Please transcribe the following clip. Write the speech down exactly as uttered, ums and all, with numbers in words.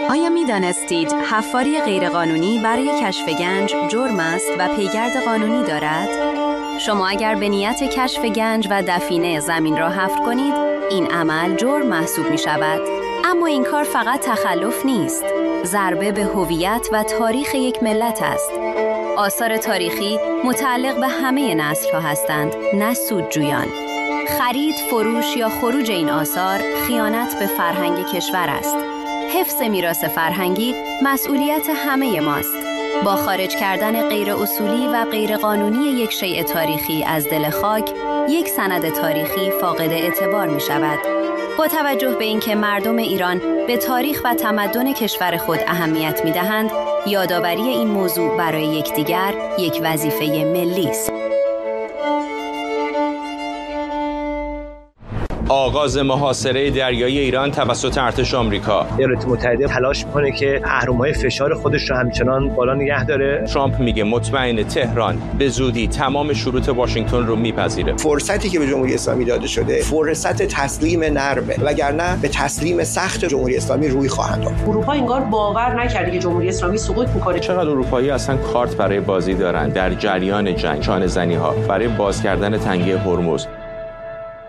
آیا می دانستید حفاری غیرقانونی برای کشف گنج جرم است و پیگرد قانونی دارد؟ شما اگر به نیت کشف گنج و دفینه زمین را حفر کنید، این عمل جرم محسوب می شود. اما این کار فقط تخلف نیست، ضربه به هویت و تاریخ یک ملت است. آثار تاریخی متعلق به همه نسل‌ها هستند، نه سودجویان. خرید، فروش یا خروج این آثار خیانت به فرهنگ کشور است. حفظ میراث فرهنگی مسئولیت همه ماست. با خارج کردن غیر اصولی و غیر قانونی یک شیء تاریخی از دل خاک، یک سند تاریخی فاقد اعتبار می شود. با توجه به اینکه مردم ایران به تاریخ و تمدن کشور خود اهمیت می دهند، یادآوری این موضوع برای یکدیگر یک وظیفه ملی است. آغاز محاصره دریایی ایران توسط ارتش آمریکا. ایالات متحده تلاش می‌کنه که اهرم‌های فشار خودش رو همچنان بالا نگه داره. ترامپ میگه مطمئن تهران به زودی تمام شروط واشنگتن رو میپذیره. فرصتی که به جمهوری اسلامی داده شده فرصت تسلیم نرمه، وگرنه به تسلیم سخت جمهوری اسلامی روی خواهند داد. اروپا انگار باور نکرده که جمهوری اسلامی سقوط می‌کنه. چقدر اروپایی اصلا کارت برای بازی دارن در جریان جنگ، شانه‌زنی‌ها برای باز کردن تنگه هرمز.